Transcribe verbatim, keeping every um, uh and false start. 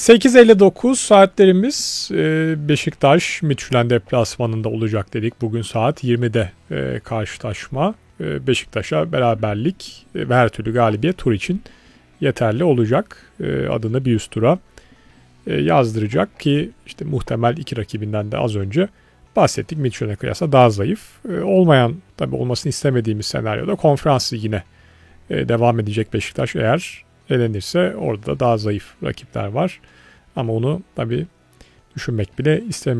sekiz elli dokuz saatlerimiz Beşiktaş Midtjylland deplasmanında olacak dedik. Bugün saat yirmide karşılaşma. Beşiktaş'a beraberlik ve her türlü galibiyet tur için yeterli olacak. Adını bir üst tura yazdıracak ki işte muhtemel iki rakibinden de az önce bahsettik. Midtjylland'e kıyasla daha zayıf. Olmayan, tabii olmasını istemediğimiz senaryoda Konferans Ligi'ne devam edecek Beşiktaş eğer elenirse. Orada da daha zayıf rakipler var. Ama onu tabii düşünmek bile istemiyorum.